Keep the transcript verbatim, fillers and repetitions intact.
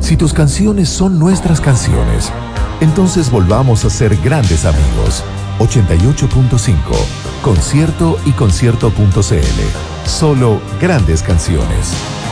Si tus canciones son nuestras canciones, entonces volvamos a ser grandes amigos. ochenta y ocho punto cinco, Concierto y concierto punto c l. Solo grandes canciones.